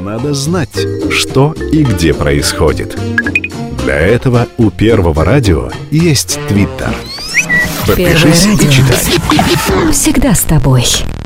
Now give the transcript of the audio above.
надо знать, что и где происходит. Для этого у Первого радио есть Твиттер. Подпишись и читай. Всегда с тобой.